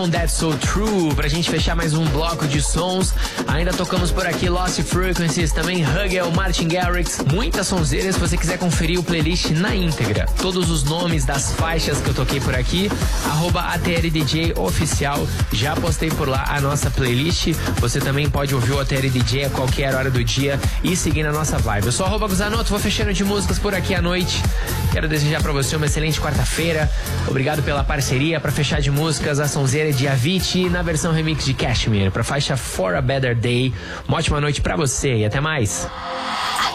That's So True, pra gente fechar mais um bloco de sons. Ainda tocamos por aqui Lost Frequencies, também Hugel, Martin Garrix, muitas sonzeiras. Se você quiser conferir o playlist na íntegra, todos os nomes das faixas que eu toquei por aqui, @ATLDJ oficial, já postei por lá a nossa playlist. Você também pode ouvir o ATL DJ a qualquer hora do dia e seguir na nossa vibe. Eu sou @Guzanoto, vou fechando de músicas por aqui à noite. Quero desejar pra você uma excelente quarta-feira. Obrigado pela parceria. Pra fechar de músicas, a sonzeira de Avicii na versão remix de Cashmere, pra faixa For a Better Day. Uma ótima noite pra você e até mais.